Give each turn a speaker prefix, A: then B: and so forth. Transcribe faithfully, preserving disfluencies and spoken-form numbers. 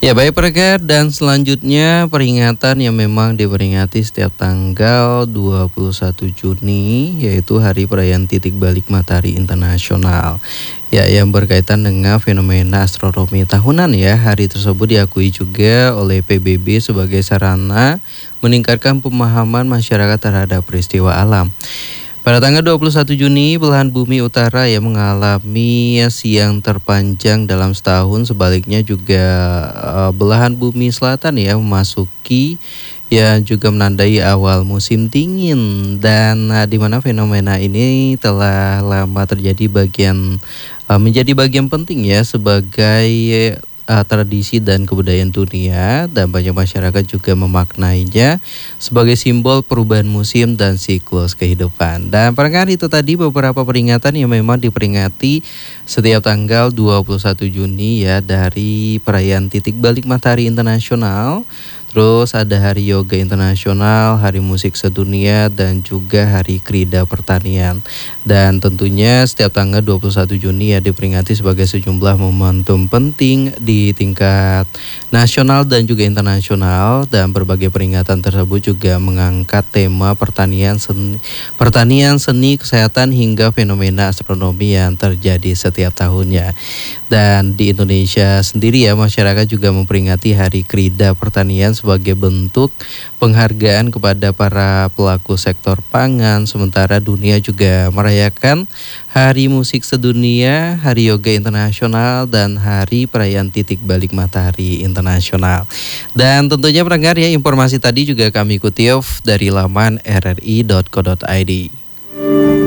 A: Ya baik pendengar, dan selanjutnya peringatan yang memang diperingati setiap tanggal dua puluh satu Juni, yaitu Hari Perayaan Titik Balik Matahari Internasional. Ya, yang berkaitan dengan fenomena astronomi tahunan ya. Hari tersebut diakui juga oleh P B B sebagai sarana meningkatkan pemahaman masyarakat terhadap peristiwa alam. Pada tanggal dua puluh satu Juni, belahan bumi utara ya mengalami siang terpanjang dalam setahun. Sebaliknya juga eh, belahan bumi selatan ya memasuki ya juga menandai awal musim dingin, dan eh, di mana fenomena ini telah lama terjadi bagian eh, menjadi bagian penting ya sebagai uh, tradisi dan kebudayaan dunia, dan banyak masyarakat juga memaknainya sebagai simbol perubahan musim dan siklus kehidupan. Dan perkara itu tadi beberapa peringatan yang memang diperingati setiap tanggal dua puluh satu Juni ya, dari perayaan Titik Balik Matahari Internasional. Terus ada Hari Yoga Internasional, Hari Musik Sedunia, dan juga Hari Krida Pertanian. Dan tentunya setiap tanggal dua puluh satu Juni ya diperingati sebagai sejumlah momentum penting di tingkat nasional dan juga internasional. Dan berbagai peringatan tersebut juga mengangkat tema pertanian seni, pertanian seni, kesehatan, hingga fenomena astronomi yang terjadi setiap tahunnya. Dan di Indonesia sendiri ya, masyarakat juga memperingati Hari Krida Pertanian sebagai bentuk penghargaan kepada para pelaku sektor pangan. Sementara dunia juga merayakan Hari Musik Sedunia, Hari Yoga Internasional, dan Hari Perayaan Titik Balik Matahari Internasional. Dan tentunya pendengar ya, informasi tadi juga kami kutip dari laman r r i dot co dot i d.